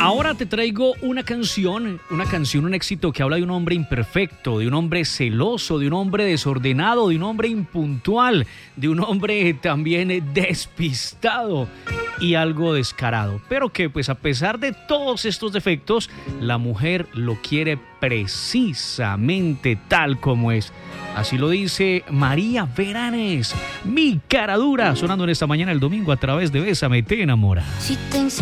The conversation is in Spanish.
Ahora te traigo una canción, un éxito que habla de un hombre imperfecto, de un hombre celoso, de un hombre desordenado, de un hombre impuntual, de un hombre también despistado y algo descarado. Pero que pues a pesar de todos estos defectos, la mujer lo quiere precisamente tal como es. Así lo dice María Veranes, Mi Cara Dura, sonando en esta mañana el domingo a través de Bésame, te enamora.